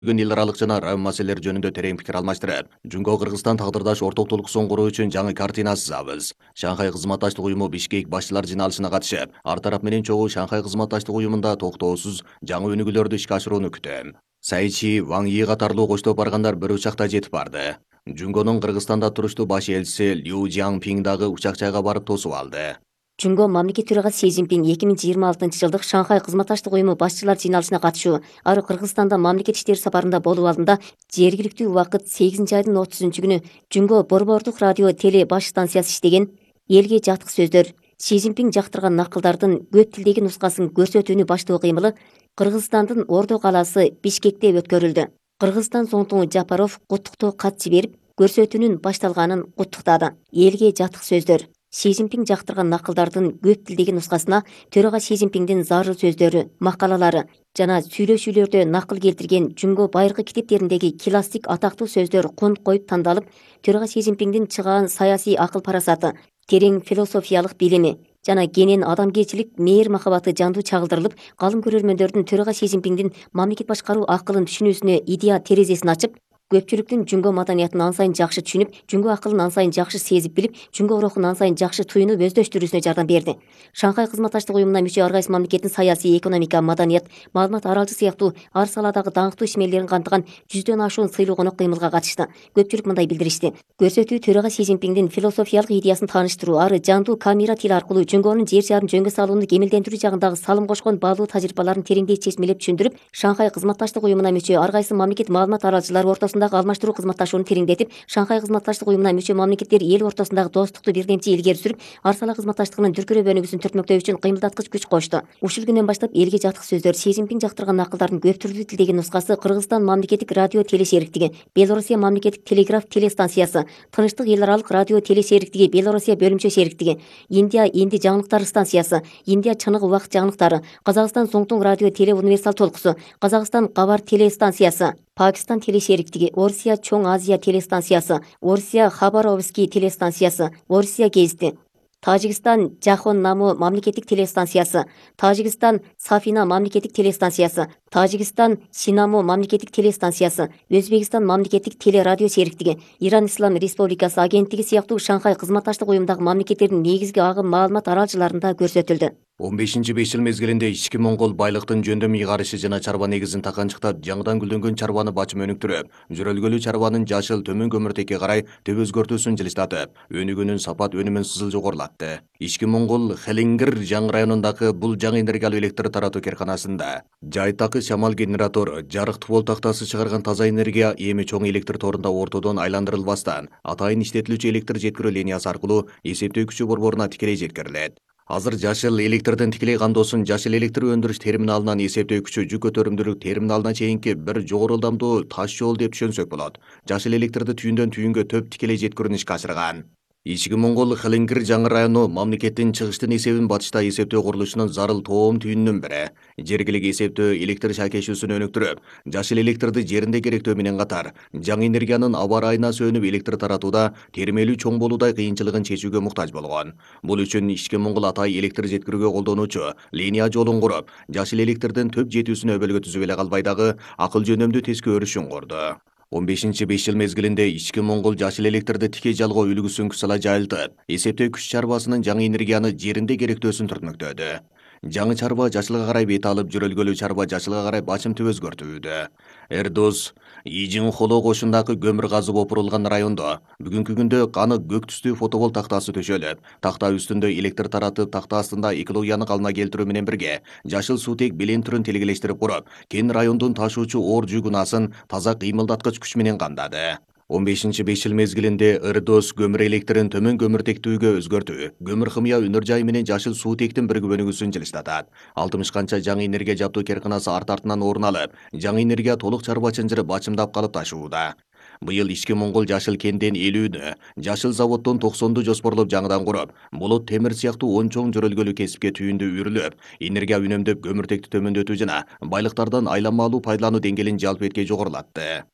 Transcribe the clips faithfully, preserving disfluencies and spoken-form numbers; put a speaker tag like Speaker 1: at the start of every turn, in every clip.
Speaker 1: Бүгүн эл аралык жана район маселелери жөнүндө терең пикир алмаштырып, Жумго Кыргызстан тагдырдаш орток толуксуун куруу үчүн жаңы картина сызабыз. Шанхай кызматташтык уюму Бишкек башчылар жыйналышына катышып, ар тарап менен чогуу Шанхай кызматташтык уюмунда токтоосуз жаңы өнүгүүлөрдү ишке ашырууну күтөм. Сайчи, Ван Yi катарлуу коштоп баргандар бир учакта жетип барды. Жумгонун Кыргызстанда туруштуу баш элчиси Лю Жиаңпиң дагы учак жайга барып тосуп алды.
Speaker 2: Жумго мамлекет төрагасы Си Цзиньпин эки миң жыйырма алтынчы жылдык Шанхай кызматташтык уюму башчылар жыйналышына катышуу, ары Кыргызстанда мамлекет иштери сапарында болуу алдында жергиликтүү убакыт сегизинчи айдын отузунчу күнү Жумго борбордук радио теле баш станциясы иштеген элге жатык сөздөр, Си Цзиньпин жактырган накылдардын көп тилдеги нускасын көрсөтүүнү баштоо кыймылы Кыргызстандын Ордо калаасы Бишкекте өткөрүлдү. Кыргызстан Соңтуңу Жапаров куттуктоо кат жиберип, көрсөтүүнүн башталганын куттуктады. Элге жатык сөздөр Си Цзиньпин жактырган накылдардын көп тилдеги нускасына төрага Си Цзиньпиндин зарыл сөздөрү, макалалары жана сүйлөшүүлөрдө накыл келтирген Жумго байыркы китептериндеги классик атактуу сөздөр кон коюп тандалып, төрага Си Цзиньпиндин чыгаан саясий акыл парасаты, терең философиялык билими жана кенен адамгерчилик, мээр махабаты жандуу чагылдырылып, калым көрөрмөндөрдүн төрага Си Цзиньпиндин мамлекет башкаруу акылын түшүнүүсүнө идея терезесин ачып, көпчүлүктүн Жумго маданиятын ан сайын жакшы түшүнүп, Жумго акылын ан сайын жакшы сезип билип, Жумго рухун ан сайын жакшы туюнуп өздөштүрүүсүнө жардам берди. Шанхай кызматташтык уюмуна мүчө ар кайсы мамлекеттин саясий, экономика, маданият, маалымат аралжы сыяктуу ар саладагы даңктуу ишмерлерин камтыган жүздөн ашуун сыйлуу конок кыймылга катышты. Көпчүлүк мындай билдиришти: көрсөтүү төрага Си Цзиньпиндин философиялык идеясын тааныштыруу, ары жандуу камера тил аркылуу Жумгонун жер шарын жөнгө салууну кемелдендирүү жагындагы салым кошкон баалуу тажрыйбаларын тереңдей чечмелеп түшүндүрүп, Шанхай кызматташтык уюмуна мүчө ар кайсы мамлекет маалымат аралжылары ортосундагы алмаштыруу кызматташууну тереңдетип, Шанхай кызматташтык уюмуна мүчө мамлекеттер эл ортосундагы достукту бирдемчи илгери сүрүп, ар сала кызматташтыгынын дүркүрөө өнүгүүсүн түртмөктөө үчүн кыймылдаткыч күч кошту. Ушул күндөн баштап элге жатык сөздөр Си Цзиньпин жактырган накылдардын көп түрлүү тилдеги нускасы Кыргызстан мамлекеттик радио теле шериктиги, Белоруссия мамлекеттик телеграф телестанциясы, Тынчтык эл аралык радио теле шериктиги, Белоруссия бөлүмчө шериктиги, Индия энди жаңылыктары станциясы, Индия чыныгы убакыт жаңылыктары, Казакстан Соңтуң радио теле универсал толкусу, Казакстан Кабар телестанциясы, Пакистан теле шериктиги, Орусия Чоң Азия телестанциясы, Орусия Хабаровский телестанциясы, Орусия гезити, Тажикстан Жахон Наму мамлекеттик телестанциясы, Тажикстан Сафина мамлекеттик телестанциясы, Тажикстан Синаму мамлекеттик телестанциясы, Өзбекстан мамлекеттик телерадио шериктиги, Иран Ислам Республикасы агенттиги сыяктуу Шанхай кызматташтык уюмдагы мамлекеттердин негизги агым маалымат аралжыларында көрсөтүлдү.
Speaker 1: он бешинчи беш жыл мезгилинде ички Моңгол байлыктын жөндөм ыйгарышы жана чарба негизин таканчыктап, жаңыдан гүлдөнгөн чарбаны бачым өнүктүрүп, жөрөлгөлүү чарбанын жашыл төмөн көмүртекке карай төп өзгөртүүсүн жылыштатып, өнүгүүнүн сапат өнүмүн сызыл жогорулатты. Ички Моңгол Хелингер жаңы районундагы бул жаңы энергиялуу электр таратуу керканасында жайтакы шамал генератор, жарык тубол тактасы чыгарган таза энергия эми чоң электр торунда ортодон айландырылбастан, атайын иштетилүүчү электр жеткирүү линиясы аркылуу эсептөө күчү борборуна тикелей жеткирилет. Азыр жашыл электрдин тикелей кандоосун жашыл электр өндүрүш терминалынан эсептөө күчү жүк көтөрүмдүүлүк терминалына чейинки бир жогору ылдамдуу таш жол деп түшөнсөк болот. Жашыл электрди түйүндөн түйүнгө төп тикелей жеткирүүнү ишке ашырган. Ички Моңгол Хелингер жаңы району мамлекеттин чыгыштын эсебин батышта эсептөө курулушунун зарыл тоом түйүнүнүн бири. Жергилик эсептөө электр шайкешүүсүн өнүктүрүп, жашыл электрди жеринде керектөө менен катар, жаңы энергиянын аба ырайына сөнүп электр таратууда термелүү чоң болуудай кыйынчылыгын чечүүгө муктаж болгон. Бул үчүн Ички Моңгол Атай электр жеткирүүгө колдонуучу линия жолун куруп, жашыл электрдин төп жетүүсүнө өбөлгө түзүп эле калбай дагы акыл жөнөмдүү тескөө өрүшүн курду. он бешинчи беш жыл мезгилинде Ички Моңгол жашыл электрди тикей жалгоо үлгүсүн күсала жайылтып, эсептөө күч чарбасынын жаңы энергияны жеринде керектөөсүн түртмөктөдү. Жаңы чарба жашылга карай бет алып, жөрөлгөлүү чарба жашылга карай бачымтып өзгөртүүдө. Эрдос Ижин Холо кошундагы көмүр казып опурулган райондо бүгүнкү күндө каны көк түстүү фотобол тактасы төшөлүп, такта үстүндө электр таратып, такта астында экологияны калына келтирүү менен бирге жашыл суутек белен түрүн телгелештирип куруп, кен райондун ташуучу оор жүк унасын таза кыймылдаткыч күч менен камдады. он бешинчи беш жыл мезгилинде Ырдос көмүр электрин төмөн көмүртектүүгө өзгөртүү, көмүр хымыя өнөр жайы менен жашыл суутектин биригип өнүгүүсүн жылыштатат. алтымыш канча жаңы энергия жаптуу керканасы арт артынан орун алып, жаңы энергия толук чарба чынжыры бачымдап калыпташууда. Быйыл Ички Моңгол жашыл кенден элүүнү, жашыл заводдон токсонду жоспорлоп жаңыдан куруп, болот темир сыяктуу он чоң жөрөлгөлүү кесипке түйүндү үрүлүп, энергия үнөмдөп көмүртекти төмөндөтүү жана байлыктардан айланмалуу пайдалануу деңгээлин жалпы эткей жогорулатты.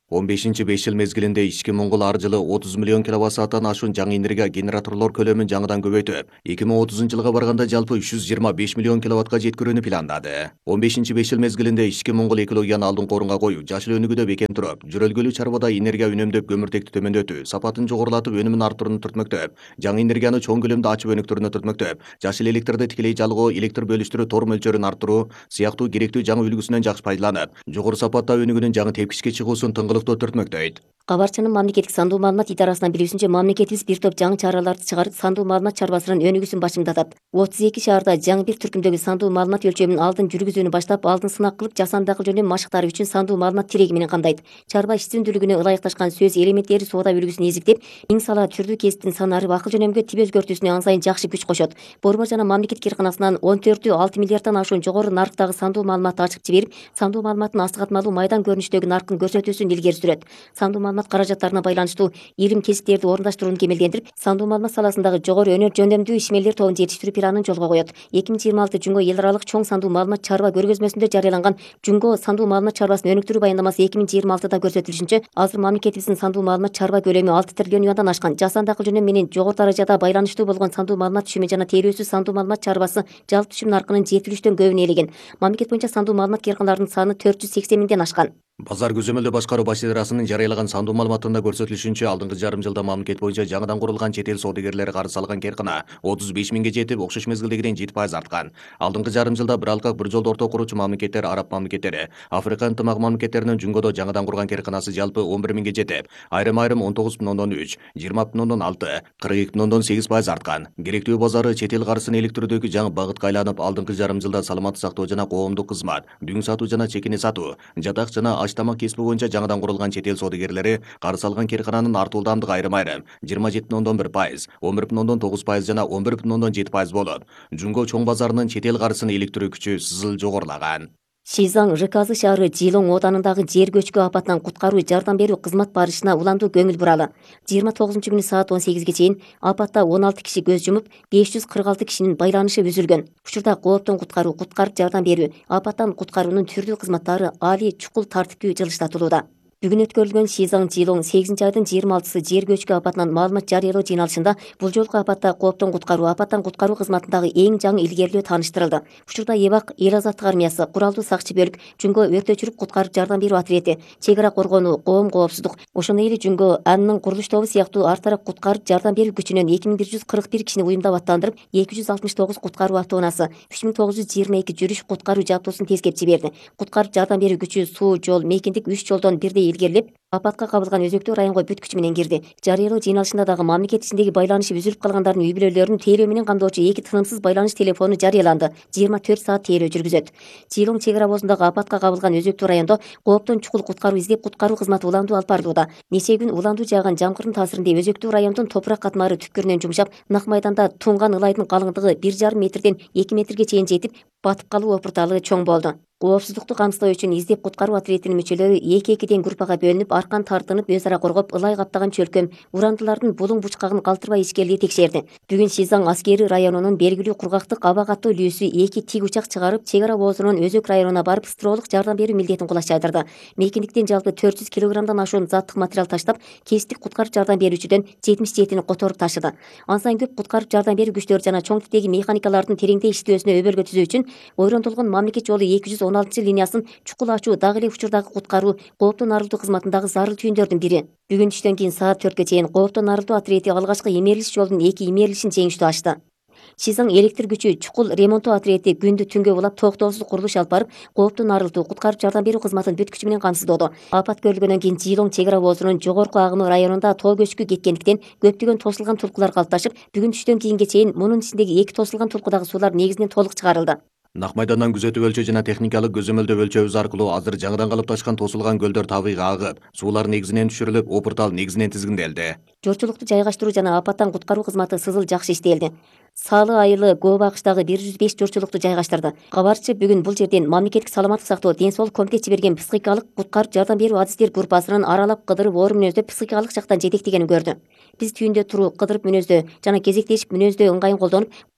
Speaker 1: он бешинчи беш жыл мезгилинде ички Моңгол ар жылы отуз миллион киловатт сааттан ашуун жаңы энергия генераторлор көлөмүн жаңыдан көбөйтүп, эки миң отузунчу жылга барганда жалпы үч жүз жыйырма беш миллион киловаттка жеткирүүнү пландады. он бешинчи беш жыл мезгилинде ички Моңгол экологияны алдыңкы орунга коюу, жашыл өнүгүүдө бекем туруп, жүрөлгүлүү чарбада энергия үнөмдөп, көмүртекти төмөндөтүү, сапатын жогорулатып, өнүмүн арттырууну түртмөктөп, жаңы энергияны чоң көлөмдө ачып өнүктүрүүнү түртмөктөп, жашыл электрди тикелей жалгоо, электр бөлүштүрүү тор мөлчөрүн арттыруу сыяктуу керектүү жаңы үлгүсүнөн жакшы пайдаланып, жогору сапатта өнүгүүнүн жаңы тепкичке чыгуусун тыңгылыктуу түртмөктөйт.
Speaker 2: Кабарчынын мамлекеттик сандуу маалымат идарасынан билүүсүнчө, мамлекетибиз бир топ жаңы чараларды чыгарып, сандуу маалымат чарбасынын өнүгүүсүн башымдатат. отуз эки шаарда жаңы бир түркүмдөгү сандуу маалымат өлчөмүн алдын жүргүзүүнү баштап, алдын сынак кылып, жасанды акыл жөнөм машыктары үчүн сандуу маалымат тиреги менен камдайт. Чарба ишчүндүүлүгүнө ылайыкташкан сөз элементтери соода үлгүсүн эзиктеп, иң сала түрдүү кесиптин санары акыл жөнөмгө тип өзгөртүүсүнө ан сайын жакшы күч кошот. Борбор жана мамлекет кыйрканасынан он төртү алты миллиарддан ашуун жогору нарктагы сандуу маалыматты ачып жиберип, сандуу маалыматтын асты катмалуу майдан көрүнүштөгү наркын көрсөтүүсүн илгери сүрөт. Сандуу маалымат каражаттарына байланыштуу илим кесиптерди орундаштырууну кемелдендирип, сандуу маалымат саласындагы жогору өнөр жөндөмдүү ишмерлер тобун жетиштирүү планын жолго коет. эки миң жыйырма алты Жүнгө эл аралык чоң сандуу маалымат чарба көргөзмөсүндө жарыяланган Жүнгө сандуу маалымат чарбасын өнүктүрүү баяндамасы эки миң жыйырма алтыда көрсөтүлүшүнчө, азыр мамлекетибиздин сандуу маалымат чарба көлөмү алты триллион юандан ашкан. Жасанды акыл жөнөм менен жогору даражада байланыштуу болгон сандуу маалымат түшүмү жана тейлөөсүз сандуу маалымат чарбасы жалпы түшүм наркынын жети үчтөн көбүн ээлеген. Мамлекет боюнча сандуу маалымат кыйрканаларынын саны төрт жүз сексен миңден ашкан.
Speaker 1: Базар көзөмөлдөө башкаруу баш идарасынын жарыялаган сандуу маалыматында көрсөтүлүшүнчө, алдыңкы жарым жылда мамлекет боюнча жаңыдан курулган чет эл соодагерлери карыз алган кыйркана отуз беш миңге жетип, окшош мезгилдегиден жети пайыз арткан. Алдыңкы жарым жылда бир алкак бир жолду орто куручу мамлекеттер араб мамлекеттери, Африка ынтымак мамлекеттеринин Жүнгөдө жаңыдан курган кыйрканасы жалпы он бир миңге жетип, айрым-айрым он тогуз бүтүн ондон үч, жыйырма бүтүн ондон алты, кырк эки бүтүн ондон сегиз пайыз арткан. Керектүү базары чет эл карызын иликтирүүдөгү жаңы багытка айланып, алдыңкы жарым жылда саламаттык сактоо жана коомдук кызмат, дүң сатуу жана чекине сатуу, жатак жана аш тамак кесиби боюнча жаңыдан курулган чет эл соодагерлери карыз алган кыйркананын артуу ылдамдыгы айрым-айрым жыйырма жети бүтүн ондон бир пайыз, он бир бүтүн ондон тогуз пайыз жана он бир бүтүн ондон жети пайыз болуп, Жүнгө чоң базарынын чет эл карызын иликтирүү күчү сызыл жогорулаган.
Speaker 2: Шизаң ЖКЗ шаары Жилоң оданындагы жер көчкү апатынан куткаруу жардам берүү кызмат барышына уламдуу көңүл буралы. жыйырма тогузунчу күнү саат он сегизге чейин апатта он алты киши көз жумуп, беш жүз кырк алты кишинин байланышы үзүлгөн. Учурда кооптон куткаруу, куткарып жардам берүү, апаттан куткаруунун түрдүү кызматтары али, чукул, тартиптүү жылыштатылууда. Бүгүн өткөрүлгөн Шизаң Жилоң сегизинчи айдын жыйырма алтысы жер көчкү апатынан маалымат жарыялоо жыйналышында бул жолку апатта кооптон куткаруу, апаттан куткаруу кызматындагы эң жаңы илгерилөө тааныштырылды. Учурда Эбак эл азаттык армиясы, куралдуу сакчы бөлүк, Жүнгө өртөчүлүк куткарып жардам берүү отряди, чек ара коргонуу, коом коопсуздук, ошондой эле Жүнгө анын курулуш тобу сыяктуу ар тарап куткарып жардам берүү күчүнөн эки миң бир жүз кырк бир кишини уюмдап аттандырып, эки жүз алтымыш тогуз куткаруу автоунаасы, үч миң тогуз жүз жыйырма эки жүрүш куткаруу жабдуусун тескеп жиберди. Куткарып жардам берүү күчү суу, жол, мейкиндик үч жолдон бирдей илгерилеп, апатка кабылган өзөктүү районго бүт күчү менен кирди. Жарыялоо жыйналышында дагы мамлекет ичиндеги байланышы үзүлүп калгандардын үй бүлөлөрүн тейлөө менен камдоочу эки тынымсыз байланыш телефону жарыяланды. жыйырма төрт саат тейлөө жүргүзөт. Жилоң чек ара обозундагы апатка кабылган өзөктүү райондо кооптон чукул куткаруу издеп куткаруу кызматы уламдуу алып барылууда. Нече күн уламдуу жааган жамгырдын таасиринде өзөктүү райондун топурак катмары түпкүрүнөн жумшап, нак майданда тунган ылайдын калыңдыгы бир жарым метрден эки метрге чейин жетип, батып калуу опурталы чоң болду. Коопсуздукту камсыздоо үчүн издеп куткаруу отрядынын мүчөлөрү эки-экиден группага бөлүнүп, аркан тартынып, өз ара коргоп, ылай каптаган чөлкөм, урандылардын булуң бучкагын калтырбай ичкерилиги текшерди. Бүгүн Шизаң аскери районунун белгилүү кургактык аба каттоо лүүсү эки тик учак чыгарып, чек ара обозунун Өзөк районуна барып, строолук жардам берүү милдетин кулаш жайдырды. Мейкиндиктен жалпы төрт жүз килограммдан ашуун заттык материал таштап, кесиптик куткарып жардам берүүчүдөн жетимиш жетини которуп ташыды. Ан сайын көп куткарып жардам берүү күчтөрү жана чоң типтеги механикалардын тереңдей иштөөсүнө өбөлгө түзүү үчүн ойрондолгон мамлекет жолу эки жүз он алтынчы линиясын чукул ачуу дагы эле учурдагы куткаруу, кооптон арылтуу кызматындагы зарыл түйүндөрдүн бири. Бүгүн түштөн кийин саат төрткө чейин кооптон арылтуу отряди алгачкы эмерилиш жолдун эки эмерилишин жеңиштүү ачты. Шизаң электр күчү чукул ремонттоо отряди күндү түнгө улап токтоосуз курулуш алып барып, кооптон арылтуу, куткарып жардам берүү кызматын бүт күчү менен камсыздоодо. Апат көрүлгөндөн кийин Жилоң чек ара обозунун жогорку агымы районунда тоо көчкү кеткендиктен көптөгөн тосулган тулкулар калыпташып, бүгүн түштөн кийинге чейин мунун ичиндеги эки тосулган тулкудагы суулар негизинен толук чыгарылды.
Speaker 1: Нак майдандан күзөтүп өлчөө жана техникалык көзөмөлдөө өлчөөбүз аркылуу азыр жаңыдан калыпташкан тосулган көлдөр табыйга агып, суулар негизинен түшүрүлүп, опуртал негизинен тизгинделди. Жорчулукту
Speaker 2: жайгаштыруу жана апаттан куткаруу кызматы сызыл жакшы иштелди. Салы айылы Гоба кыштагы бир жүз беш жорчулукту жайгаштырды. Кабарчы бүгүн бул жерден мамлекеттик саламаттык сактоо ден соолук комитет жиберген психикалык куткарып жардам берүү адистер группасынын аралап кыдырып оор мүнөздө психикалык жактан жетектегенин көрдү. Биз түйүндө туруу, кыдырып мүнөздөө жана кезектешип мүнөздөө ыңгайын колдонуп,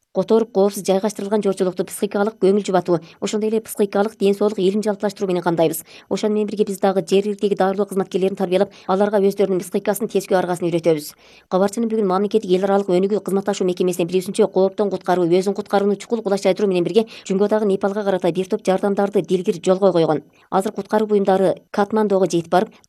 Speaker 2: которуп коопсуз жайгаштырылган жолчулукту психикалык көңүл жубатуу, ошондой эле психикалык ден соолук илим жалпылаштыруу менен камдайбыз. Ошону менен бирге биз дагы жергиликтеги дарылоо кызматкерлерин тарбиялап, аларга өздөрүнүн психикасын тескөө аргасын үйрөтөбүз. Кабарчынын бүгүн мамлекеттик эл аралык өнүгүү кызматташуу мекемесинин билүүсүнчө, кооптон куткаруу, өзүн куткарууну чукул кулаш жайдыруу менен бирге Жумгадагы Непалга карата бир топ жардамдарды дилгир жолго койгон. Азыр куткаруу буюмдары Катмандуга жетип барып,